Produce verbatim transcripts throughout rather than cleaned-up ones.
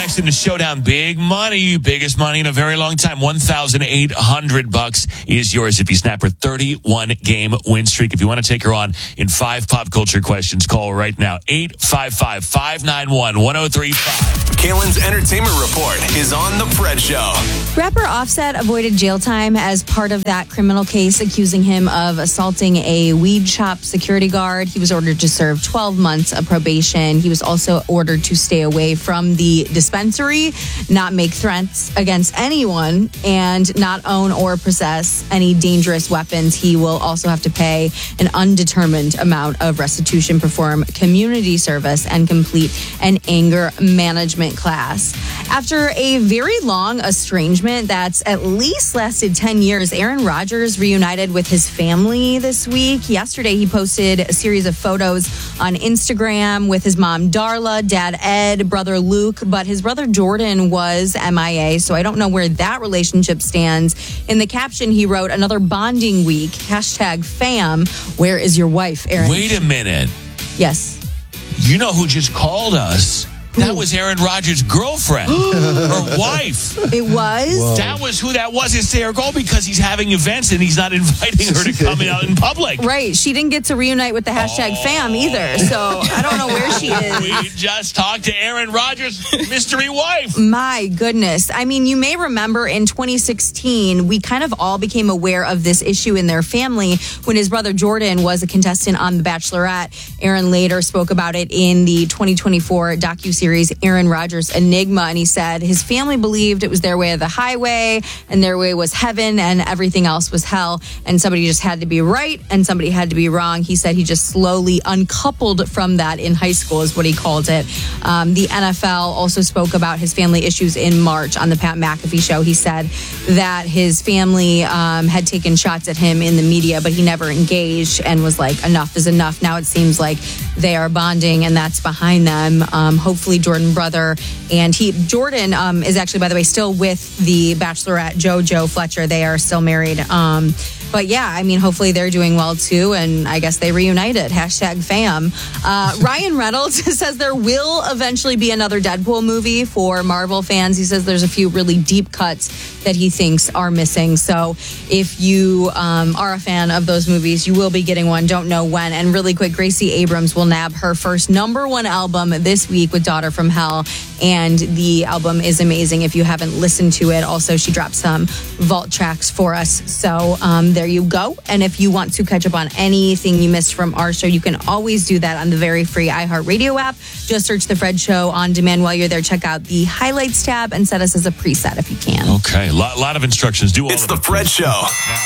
next in the showdown. Big money, biggest money in a very long time. one thousand eight hundred bucks is yours if you snap her thirty-one game win streak. If you want to take her on in five pop culture questions, call right now. eight five five, five nine one, one oh three five. Kalen's Entertainment Report is on The Fred Show. Rapper Offset avoided jail time as part of that criminal case accusing him of assaulting a weed shop security guard. He was ordered to serve twelve months of probation. He was also ordered to stay away from the dispensary, not make threats against anyone, and not own or possess any dangerous weapons. He will also have to pay an undetermined amount of restitution, perform community service, and complete an anger management class. After a very long estrangement that's at least lasted ten years, Aaron Rodgers reunited with his family this week. Yesterday, he posted a series of photos on Instagram with his mom, Darla, dad, Ed, brother, Luke, but his brother, Jordan, was M I A, so I don't know where that relationship stands. In the caption, he wrote, "Another bonding week, hashtag fam. Where is your wife, Aaron?" Wait a minute. Yes. You know who just called us? That was Aaron Rodgers' girlfriend or wife. It was? Whoa. That was who that was. It's their goal because he's having events and he's not inviting her to come out in public. Right. She didn't get to reunite with the hashtag Oh. fam either. So I don't know where she is. We just talked to Aaron Rodgers' mystery wife. My goodness. I mean, you may remember in twenty sixteen, we kind of all became aware of this issue in their family when his brother Jordan was a contestant on The Bachelorette. Aaron later spoke about it in the twenty twenty-four docuseries Aaron Rodgers Enigma, and he said his family believed it was their way of the highway and their way was heaven and everything else was hell, and somebody just had to be right and somebody had to be wrong. He said he just slowly uncoupled from that in high school is what he called it. Um, the N F L also spoke about his family issues in March on the Pat McAfee show. He said that his family um, had taken shots at him in the media, but he never engaged and was like, enough is enough. Now it seems like they are bonding and that's behind them. Um, hopefully Jordan brother and he Jordan um, is actually, by the way, still with the Bachelorette, JoJo Fletcher. They are still married. Um, but yeah, I mean, hopefully they're doing well too, and I guess they reunited. Hashtag fam. Uh, Ryan Reynolds says there will eventually be another Deadpool movie for Marvel fans. He says there's a few really deep cuts that he thinks are missing. So if you um, are a fan of those movies, you will be getting one. Don't know when. And really quick, Gracie Abrams will nab her first number one album this week with Daughter from Hell, and the album is amazing if you haven't listened to it. Also, she dropped some vault tracks for us, so um, there you go. And if you want to catch up on anything you missed from our show, you can always do that on the very free iHeartRadio app. Just search The Fred Show on demand. While you're there, check out the highlights tab and set us as a preset if you can. Okay, a lot, lot of instructions. Do all It's of The it. Fred Show.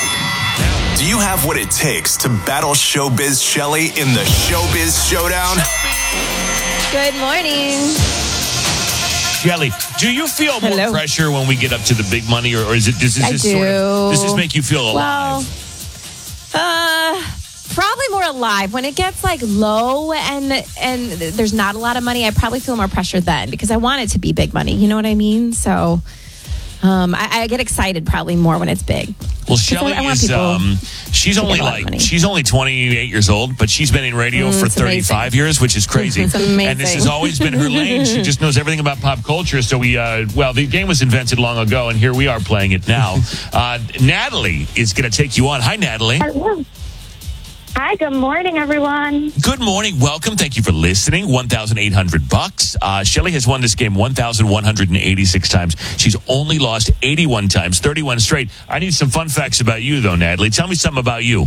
Do you have what it takes to battle Showbiz Shelly in the Showbiz Showdown? Good morning. Shelly, do you feel more Hello. pressure when we get up to the big money, or, or is it does this I just sort of, do. does this make you feel alive? Well, uh, probably more alive when it gets like low and and there's not a lot of money. I probably feel more pressure then because I want it to be big money. You know what I mean? So um, I, I get excited probably more when it's big. Well, Shelly I want is people um, she's to only get a lot of like money. she's only twenty-eight years old, but she's been in radio Mm, for it's thirty-five amazing. years, which is crazy. It's amazing. And this has always been her lane. She just knows everything about pop culture. So we, uh, well, the game was invented long ago, and here we are playing it now. uh, Natalie is going to take you on. Hi, Natalie. Hello. Hi, good morning, everyone. Good morning. Welcome. Thank you for listening. one thousand eight hundred bucks. Uh, Shelly has won this game one thousand one hundred eighty-six times. She's only lost eighty-one times, thirty-one straight. I need some fun facts about you, though, Natalie. Tell me something about you.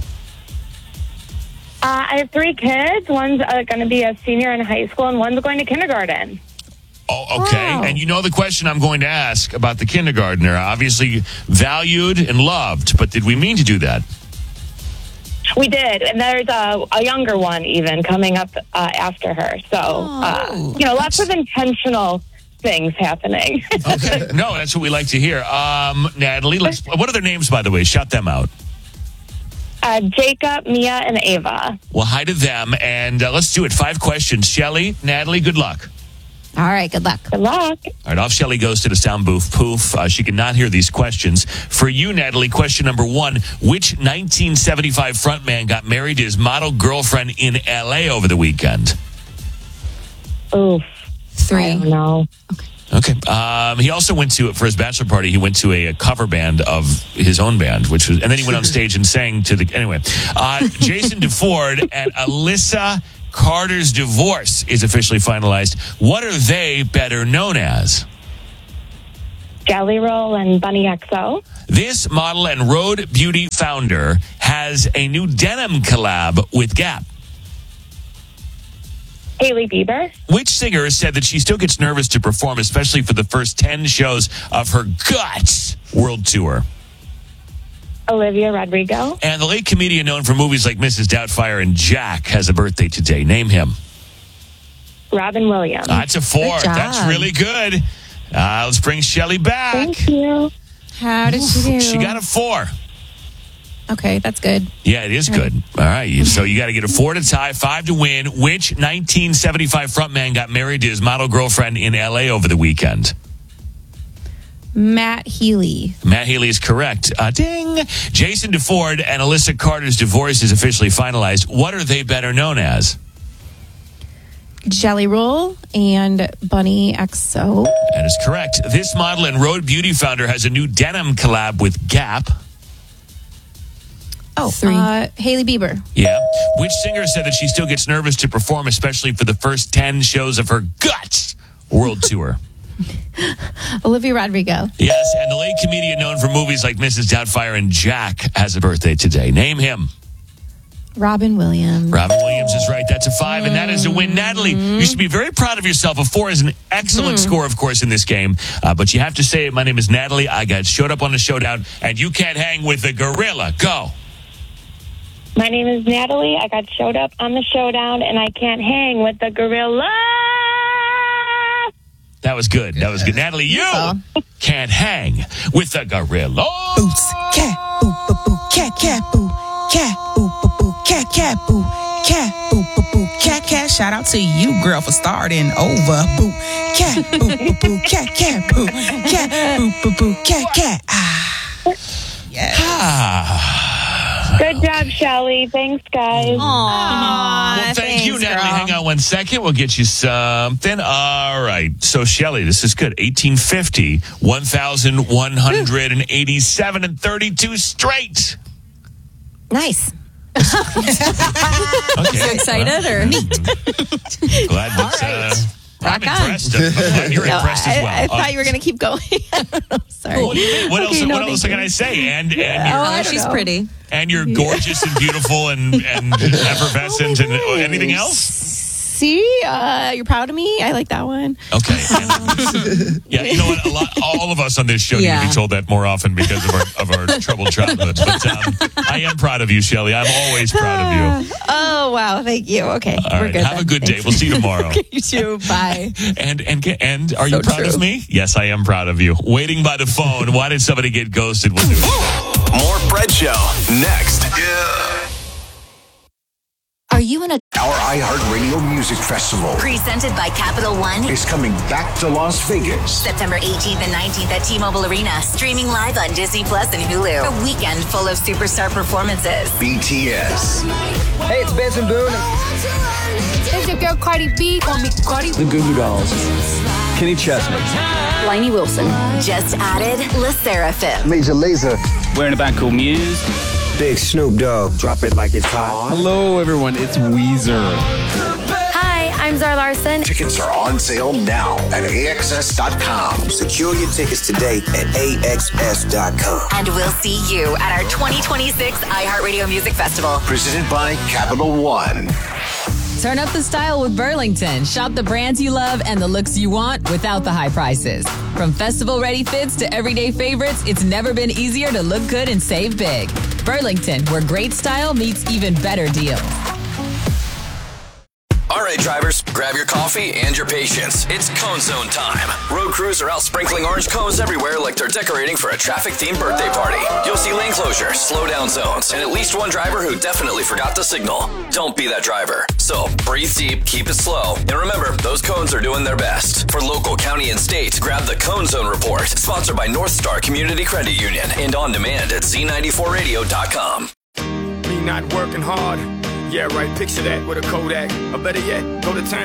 Uh, I have three kids. One's uh, going to be a senior in high school, and one's going to kindergarten. Oh, okay. Wow. And you know the question I'm going to ask about the kindergartner. Obviously valued and loved, but did we mean to do that? We did, and there's a, a younger one even coming up uh, after her. So, uh, you know, lots of intentional things happening. Okay. No, that's what we like to hear. Um, Natalie, let's. What are their names, by the way? Shout them out. uh, Jacob, Mia, and Ava. Well, hi to them, and uh, let's do it. Five questions. Shelly, Natalie, good luck. All right, good luck. Good luck. All right, off Shelly goes to the sound booth. Poof. Uh, she cannot hear these questions. For you, Natalie, question number one. Which nineteen seventy-five frontman got married to his model girlfriend in L A over the weekend? Oof. Three. I don't know. Okay. Um, he also went to, for his bachelor party, he went to a, a cover band of his own band, which was, and then he went on stage and sang to the, anyway. Uh, Jason DeFord and Alyssa Carter's divorce is officially finalized. What are they better known as? Jelly Roll and Bunny X O. This model and Road Beauty founder has a new denim collab with Gap. Hailey Bieber. Which singer said that she still gets nervous to perform, especially for the first ten shows of her Guts world tour? Olivia Rodrigo. And the late comedian known for movies like Missus Doubtfire and Jack has a birthday today. Name him. Robin Williams. That's a four. Good job. That's really good. Uh, let's bring Shelly back. Thank you. How did she do? She got a four. Okay, that's good. Yeah, it is good. All right. So you got to get a four to tie, five to win. Which nineteen seventy-five frontman got married to his model girlfriend in L A over the weekend? Matt Healy. Matt Healy is correct. Uh, ding. Jason DeFord and Alyssa Carter's divorce is officially finalized. What are they better known as? Jelly Roll and Bunny X O. That is correct. This model and Road Beauty founder has a new denim collab with Gap. Oh, Three. Uh, Hailey Bieber. Yeah. Which singer said that she still gets nervous to perform, especially for the first ten shows of her Guts world tour? Olivia Rodrigo. Yes, and the late comedian known for movies like Missus Doubtfire and Jack has a birthday today. Name him. Robin Williams. Robin Williams is right. That's a five, and that is a win. Natalie, you should be very proud of yourself. A four is an excellent score, of course, in this game. Uh, but you have to say it. My name is Natalie. I got showed up on the showdown, and you can't hang with the gorilla. Go. My name is Natalie. I got showed up on the showdown, and I can't hang with the gorilla. That was good. That was good. Natalie, you can't hang with the gorilla. Boots, cat, boo, boo, boo, cat, cat, boo, cat, boo, boo, boo, cat, cat, boo, cat, boo, boo, boo, cat, cat. Shout out to you, girl, for starting over. Boo, cat, boo, boo, boo, cat, cat, boo, cat, boo, boo, boo, cat, cat. Ah, yes. Ah. Good job, Shelly. Thanks, guys. Aww. Well, thank thanks, you, Natalie. girl. Hang on one second. We'll get you something. All right. So, Shelly, this is good. eighteen fifty, one thousand one hundred eighty-seven and thirty-two straight. Nice. Okay. Excited or Glad that's, uh, I'm Rock on. impressed. I'm glad you're No, impressed I, as well. I Uh, thought you were going to keep going. Sorry. what do you mean? What Okay, else, no, what else thank can you. I say? And, and, Oh, you're, I don't she's know. pretty. and you're gorgeous and beautiful and, and effervescent and anything else? See, uh, you're proud of me. I like that one. Okay. Yeah, you know what? A lot, all of us on this show Yeah. need to be told that more often because of our of our troubled childhoods. But um, I am proud of you, Shelly. I'm always proud of you. Oh, wow. Thank you. Okay. All we're right. good. Have then. a good day. Thanks. We'll see you tomorrow. You too. Bye. And and get- and are you So proud true. of me? Yes, I am proud of you. Waiting by the phone. Why did somebody get ghosted? We'll do it. More Fred Show next. Are you in a Our iHeartRadio Music Festival presented by Capital One? is coming back to Las Vegas. September eighteenth and nineteenth at T-Mobile Arena. Streaming live on Disney Plus and Hulu. A weekend full of superstar performances. B T S, Hey, it's Benson Boone. It's your girl Cardi B. Call me Cardi. The Goo Goo Dolls. Kenny Chesney. Lainey Wilson. Just added La Seraphim. Major Lazer, We're in a band called Muse. Big Snoop Dogg, drop it like it's hot. Hello, everyone. It's Weezer. Hi, I'm Zara Larson. tickets are on sale now at A X S dot com. Secure your tickets today at A X S dot com. And we'll see you at our twenty twenty-six iHeartRadio Music Festival. Presented by Capital One. Turn up the style with Burlington. Shop the brands you love and the looks you want without the high prices. From festival-ready fits to everyday favorites, it's never been easier to look good and save big. Burlington, where great style meets even better deals. All right, drivers, grab your coffee and your patience. It's Cone Zone time. Road crews are out sprinkling orange cones everywhere like they're decorating for a traffic-themed birthday party. You'll see lane closures, slow-down zones, and at least one driver who definitely forgot the signal. Don't be that driver. So breathe deep, keep it slow, and remember, those cones are doing their best. For local, county, and state, grab the Cone Zone Report, sponsored by North Star Community Credit Union, and on demand at Z ninety-four radio dot com. Me not working hard. Yeah, right. Picture that with a Kodak. Or better yet, go to town.